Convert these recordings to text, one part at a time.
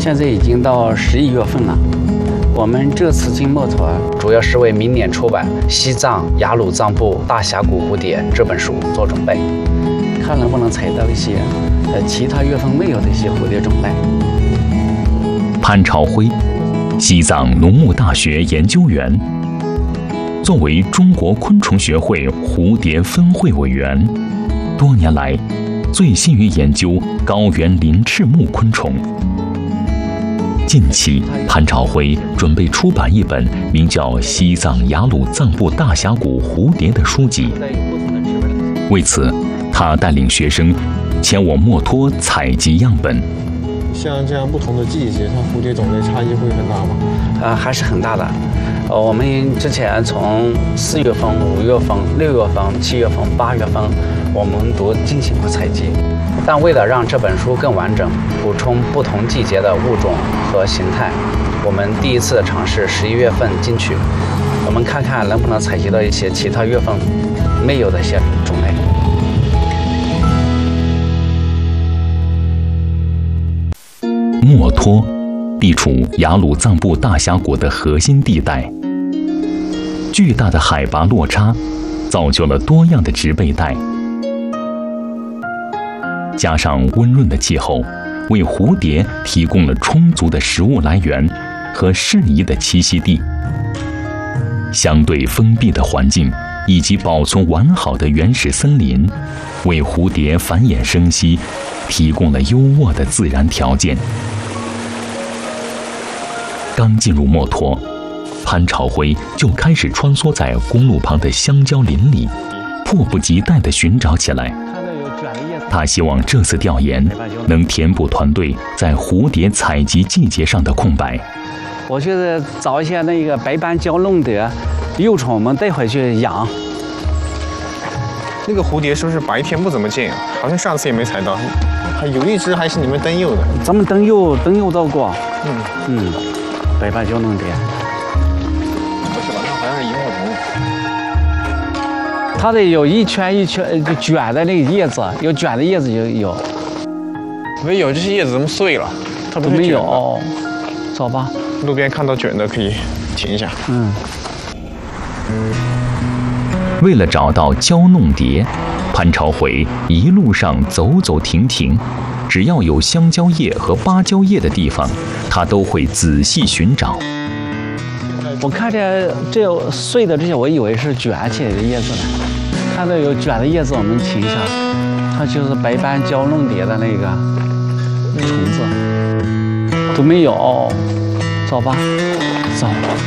现在已经到11月份了。我们这次进墨脱，主要是为明年出版《西藏雅鲁藏布大峡谷蝴蝶》这本书做准备，看能不能采到一些其他月份没有的一些蝴蝶种类。 潘朝辉，西藏农牧大学研究员，作为中国昆虫学会蝴蝶分会委员，多年来醉心于研究高原鳞翅目昆虫。近期，潘朝辉准备出版一本名叫《西藏雅鲁藏布大峡谷蝴蝶》的书籍。为此，他带领学生前往墨脱采集样本。 像这样不同的季节，它蝴蝶种类差异会很大吗？ 还是很大的。我们之前从4月份、5月份、6月份、7月份、8月份，我们都进行过采集。但为了让这本书更完整，补充不同季节的物种和形态，我们第一次尝试11月份进去，我们看看能不能采集到一些其他月份没有的一些种类。 墨脱地处雅鲁藏布大峡谷的核心地带，巨大的海拔落差造就了多样的植被带，加上温润的气候，为蝴蝶提供了充足的食物来源和适宜的栖息地。相对封闭的环境以及保存完好的原始森林，为蝴蝶繁衍生息提供了优渥的自然条件。刚进入墨脱，潘朝辉就开始穿梭在公路旁的香蕉林里，迫不及待地寻找起来。他希望这次调研能填补团队在蝴蝶采集季节上的空白。 我觉得找一些那个白斑胶弄的幼虫，我们带回去养。 那个蝴蝶是不是白天不怎么见啊？好像上次也没采到，还有一只还是你们灯幼的。 咱们灯幼到过。白斑胶弄的。 不是吧？那好像是萤火虫。 它的有一圈一圈卷的那个叶子，有卷的叶子就有。 没有，这些叶子怎么碎了？它都没有。走吧。 路边看到卷的可以停一下。 为了找到胶弄蝶，潘朝辉一路上走走停停，只要有香蕉叶和芭蕉叶的地方，他都会仔细寻找。 我看见这碎的这些，我以为是卷起来的叶子呢。看到有卷的叶子，我们停一下，它就是白斑胶弄蝶的那个虫子，都没有。走吧，走。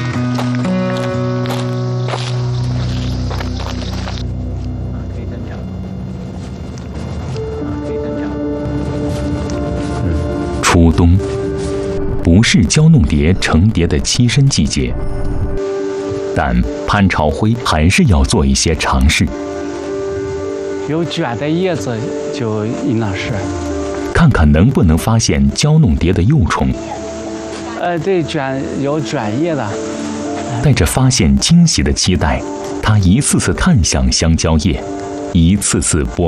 初冬不是胶弄蝶成蝶的栖身季节，但潘朝辉还是要做一些尝试。 有卷的叶子就应当是， 看看能不能发现胶弄蝶的幼虫。 对，有卷叶的。 带着发现惊喜的期待，他一次次看向香蕉叶，一次次拨